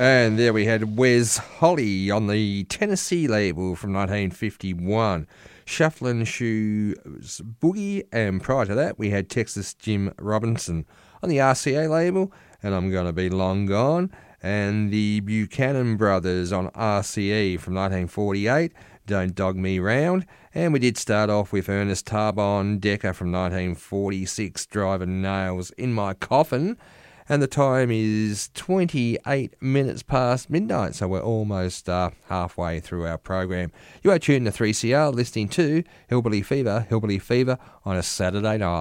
And there we had Wes Holly on the Tennessee label from 1951. Shufflin' Shoes Boogie, and prior to that we had Texas Jim Robinson on the RCA label, and I'm Gonna Be Long Gone, and the Buchanan Brothers on RCE from 1948, Don't Dog Me Round, and we did start off with Ernest Tarbon Decker from 1946, Driving Nails in My Coffin, and the time is 28 minutes past midnight, so we're almost halfway through our program. You are tuned to 3CR, listening to Hillbilly Fever on a Saturday night.